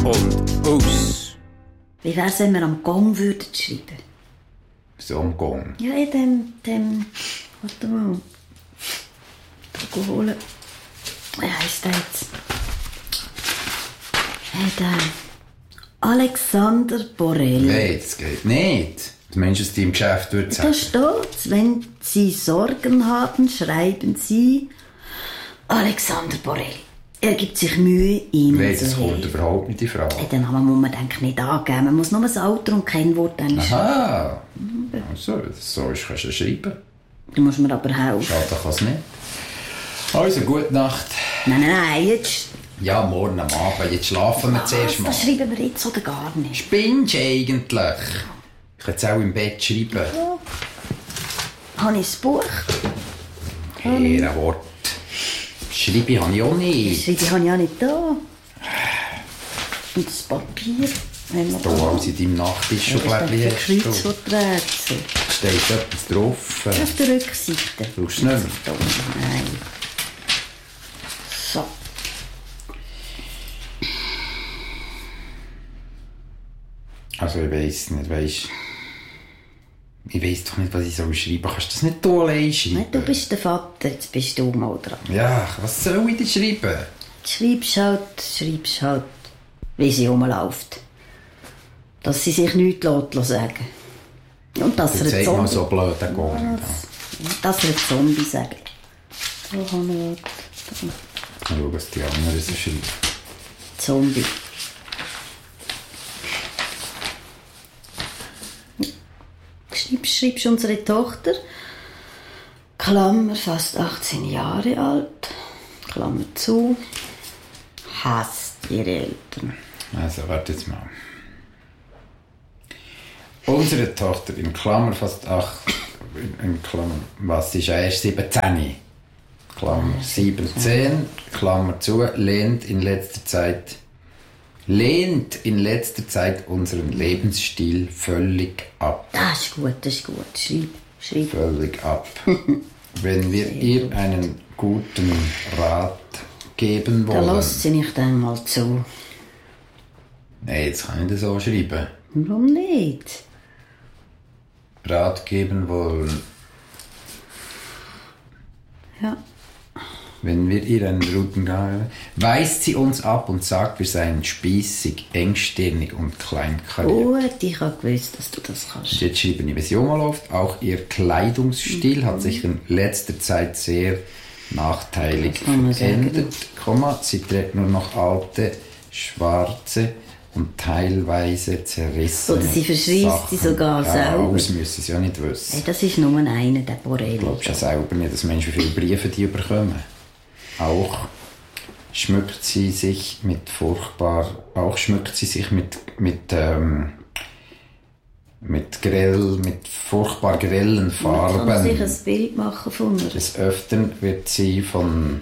und aus. Wie wär's, wenn wir am Gong würden schreiben? So am Gong? Ja, in dem... Warte mal. Da holen. Wie heisst der jetzt? Hey, der... Alexander Borrell. Nein, das geht nicht. Das Mensch aus deinem Geschäft würde sagen. Da steht's, wenn Sie Sorgen haben, schreiben Sie Alexander Borrell. Er gibt sich Mühe, Ihnen Nein, zu das kommt helfen. überhaupt nicht in Frage. Den Namen muss man eigentlich nicht angeben. Man muss nur das Alter und Kennwort schreiben. Aha. Also, so ist, kannst du schreiben. Du musst mir aber helfen. Schade, kann es nicht. Also, gute Nacht. Nein, jetzt... Ja, morgen am Abend. Jetzt schlafen wir zuerst mal. Das schreiben wir jetzt oder gar nicht. Spinnst du eigentlich? Ich kann es auch im Bett schreiben. Ja. Habe ich das Buch? Ehrenwort. Schreibe habe ich auch nicht. Schreibe habe ich auch nicht da. Und das Papier. Wenn wir Da haben sie deinem Nachttisch schon Blättchen hast. Kreuzworträtsel. Steht etwas drauf. Das ist die Rückseite. Brauchst du nicht mehr? Nein. So. Also ich weiss nicht, weisst. Ich weiss doch nicht, was ich soll schreiben. Kannst du das nicht hier allein schreiben? Nein, du bist der Vater, jetzt bist du mal dran. Ja, was soll ich denn schreiben? Schreibst halt, wie sie rumläuft. Dass sie sich nichts sagen lässt. Und dass Jetzt er ein sag mal Zombie... so blöd, der Gong. Dass er ein Zombie sagt. So haben wir... Schau, was die anderen so schreiben. Zombie. Schreibst unsere Tochter, Klammer, fast 18 Jahre alt, Klammer zu, hasst ihre Eltern. Also, warte jetzt mal. Unsere Tochter, in Klammer fast 8, in Klammer, was ist erst 17? Klammer 17, Klammer zu, lehnt in letzter Zeit unseren Lebensstil völlig ab. Das ist gut. Schreib. Völlig ab. Wenn wir ihr einen guten Rat geben Da wollen... lässt sie nicht einmal zu. Nein, jetzt kann ich das so schreiben. Warum nicht? Rat geben wollen. Ja. Wenn wir ihr einen guten Rat... Weist sie uns ab und sagt, wir seien spießig, engstirnig und kleinkariert. Gut, ich habe gewusst, dass du das kannst. Jetzt schreibe ich, wie sie rumläuft. Auch ihr Kleidungsstil hat sich in letzter Zeit sehr nachteilig verändert. Sie trägt nur noch alte, schwarze und teilweise zerrissene Oder sie verschreisst sie sogar selber. Das müssen sie ja nicht wissen. Hey, das ist nur einer, der Borrell. Glaubst du ja selber nicht, dass Menschen viele Briefe die bekommen? Auch schmückt sie sich mit furchtbar grellen Farben. Man kann sich ein Bild machen von mir. Des Öfteren wird sie von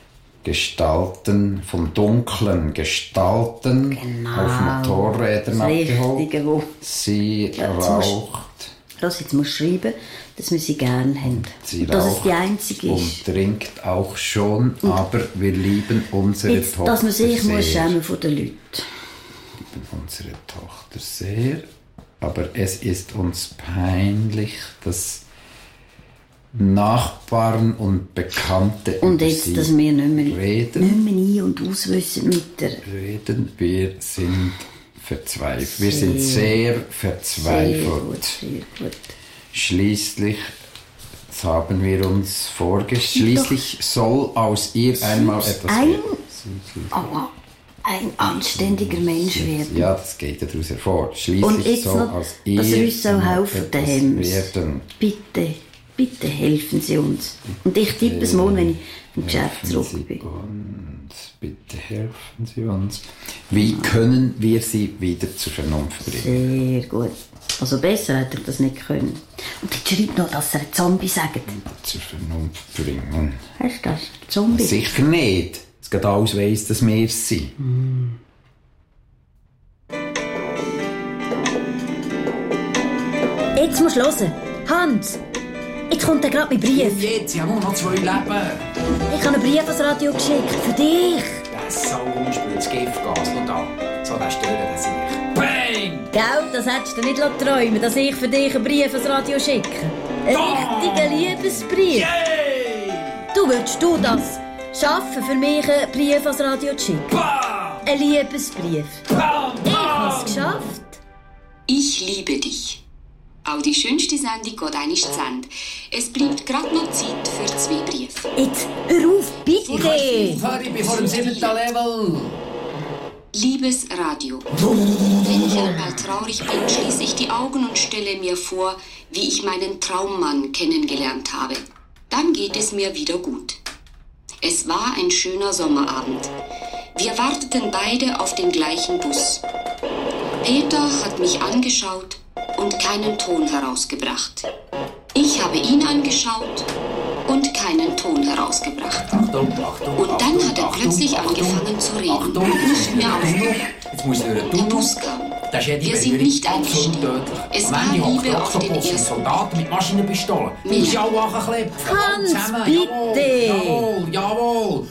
dunklen Gestalten auf Motorrädern abgeholt. Sie raucht. Jetzt musst du schreiben, dass wir sie gerne haben. Sie dass raucht es die einzige ist. und trinkt auch schon, aber wir lieben unsere jetzt, Tochter dass man sich sehr. muss schämen von den Leuten. Wir lieben unsere Tochter sehr, aber es ist uns peinlich, dass Nachbarn und Bekannte und jetzt, dass wir nicht mehr ein- und auswissen mit der... Wir sind verzweifelt. Wir sind sehr verzweifelt. Sehr gut. Schließlich haben wir uns vorgestellt, schließlich soll aus ihr einmal etwas werden. Aber ein anständiger Mensch werden. Ja, das geht ja daraus hervor. Und Schließlich jetzt soll noch, aus ihr dass er uns so helfen etwas daheim. werden. Bitte helfen Sie uns. Und ich tippe es morgen, wenn ich im Geschäft zurück bin. Bitte helfen Sie uns. Wie können wir sie wieder zur Vernunft bringen? Sehr gut. Also besser hätte ich das nicht können. Und jetzt schreibt noch, dass er ein Zombie sagt. Zur Vernunft bringen. Hast du das? Zombie? Sicher nicht. Es geht alles weiss, dass wir es sind. Jetzt musst du hören. Hans, jetzt kommt gerade mein Brief. Jetzt, ich habe nur noch 2 Leben. Ich habe einen Brief ans Radio geschickt. Für dich. Das Sau spielt das Giftgas noch da. So, der stören, das ich. Bang! Gell, das hättest du nicht träumen, dass ich für dich einen Brief ans Radio schicke. Einen richtigen Liebesbrief. Yay! Du, würdest du das schaffen, für mich einen Brief ans Radio zu schicken? Bam! Ein Liebesbrief. Bam! Ich hab's geschafft. Ich liebe dich. Auch die schönste Sendung geht einmal zu Ende. Es bleibt gerade noch Zeit für 2 Briefe. Jetzt, hör auf, bitte! Ich bin vor dem 7. Level. Liebes Radio, wenn ich einmal traurig bin, schließe ich die Augen und stelle mir vor, wie ich meinen Traummann kennengelernt habe. Dann geht es mir wieder gut. Es war ein schöner Sommerabend. Wir warteten beide auf den gleichen Bus. Peter hat mich angeschaut und keinen Ton herausgebracht. Ich habe ihn angeschaut und keinen Ton herausgebracht. Achtung, und dann hat er plötzlich angefangen zu reden. Nicht mehr aufhören. Jetzt muss ich wieder Der Bus kam. Das ist jede Wir sind nicht eingestiegen. tödlich. Es Am war Ende hockt Liebe der auf den Oktopus, ersten. Soldaten mit Maschinenpistolen. Mila. Muss ich auch anklippen. Hans, bitte. Jawohl, jawohl.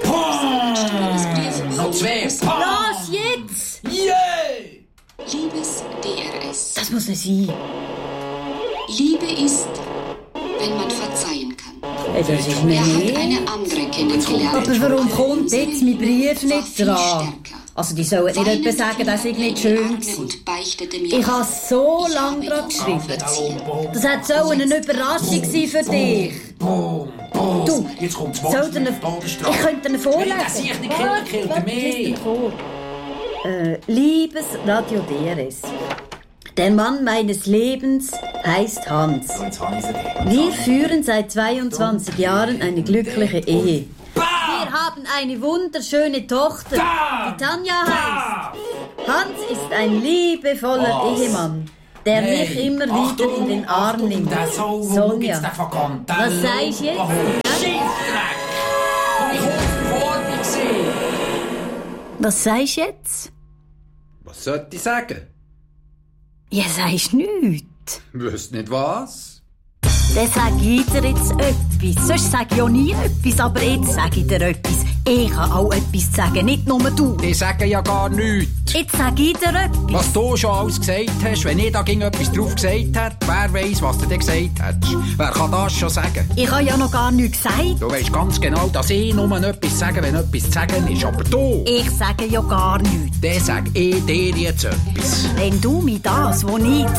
Pum! Noch 2. Pum! Los, jetzt! Yeah! Liebes DRS. Das muss nicht sein. Liebe ist, wenn man verzeihen kann. Hey, das ist mir Er hat nicht. eine andere kennengelernt. Aber warum kommt jetzt mein Brief War nicht viel dran? stärker. Also die sollen nicht etwa sagen, dass ich nicht schön war. Und beichtete mir Ich habe so Ich lange habe dran ihn geschrieben. verziehen. Das hat so eine Überraschung sein für dich. Boom, boom. Du, Jetzt kommt das soll Monster dir mit Todesstrafe. ich könnte ihn vorlesen. Nein, das sehe ich nicht. Killt Warte, mich. lies dir vor. Liebes Radio DRS. Der Mann meines Lebens heißt Hans. So, jetzt habe ich sie. Wir führen seit 22 Jahren eine glückliche Ehe. Wir haben eine wunderschöne Tochter, die Tanja heißt. Hans ist ein liebevoller Was? Ehemann, der mich immer wieder in den Arm nimmt. Sonja, was sagst du jetzt? Scheissdreck! Komm ich kurz vor mich gesehen. Was sagst du jetzt? Was sollte ich sagen? Ja, sagst nichts. Wüsst nicht was? Dann sag ich dir jetzt etwas. Sonst sag ich auch nie etwas, aber jetzt sag ich dir etwas. Ich kann auch etwas sagen, nicht nur du. Die sagen ja gar nichts. Jetzt sag ich dir etwas. Was du schon alles gesagt hast, wenn ich da ging etwas drauf gesagt hätte, wer weiss, was du dir gesagt hättest? Wer kann das schon sagen? Ich habe ja noch gar nichts gesagt. Du weisst ganz genau, dass ich nur etwas sage, wenn etwas zu sagen ist. Aber du, Ich sage ja gar nichts. dann sag ich dir jetzt etwas. Wenn du mir das, was ich zu